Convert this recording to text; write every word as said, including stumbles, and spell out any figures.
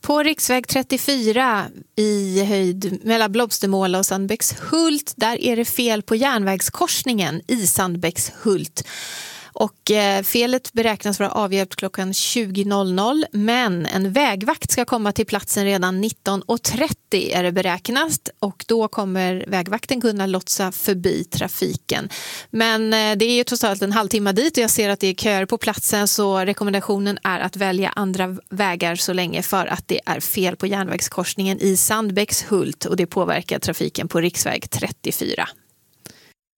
På riksväg trettiofyra i höjd mellan Blomstermåla och Sandbäckshult, där är det fel på järnvägskorsningen i Sandbäckshult. Och eh, felet beräknas vara avhjälpt klockan tjugo noll noll, men en vägvakt ska komma till platsen redan nitton trettio är det beräknat, och då kommer vägvakten kunna lotsa förbi trafiken. Men eh, det är ju trots allt en halvtimme dit och jag ser att det är köer på platsen, så rekommendationen är att välja andra vägar så länge, för att det är fel på järnvägskorsningen i Sandbäckshult och det påverkar trafiken på riksväg trettiofyra.